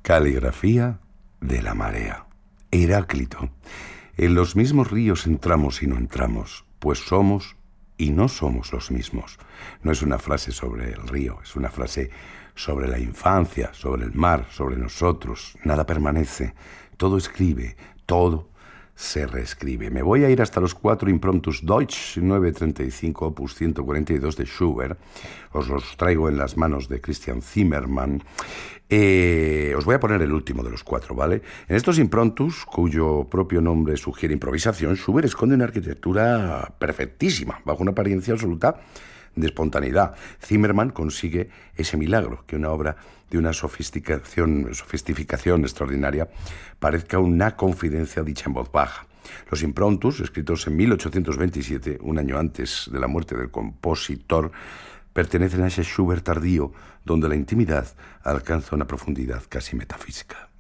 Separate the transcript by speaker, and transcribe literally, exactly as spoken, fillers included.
Speaker 1: Caligrafía de la marea. Heráclito. En los mismos ríos entramos y no entramos, pues somos y no somos los mismos. No es una frase sobre el río, es una frase sobre la infancia, sobre el mar, sobre nosotros. Nada permanece, todo escribe, todo se reescribe. Me voy a ir hasta los cuatro impromptus Deutsch novecientos treinta y cinco, opus ciento cuarenta y dos de Schubert. Os los traigo en las manos de Christian Zimmermann. Eh, os voy a poner el último de los cuatro, ¿vale? En estos impromptus, cuyo propio nombre sugiere improvisación, Schubert esconde una arquitectura perfectísima, bajo una apariencia absoluta de espontaneidad. Zimmermann consigue ese milagro, que una obra de una sofisticación, sofisticación extraordinaria parezca una confidencia dicha en voz baja. Los impromptus, escritos en mil ochocientos veintisiete, un año antes de la muerte del compositor, pertenecen a ese Schubert tardío, donde la intimidad alcanza una profundidad casi metafísica.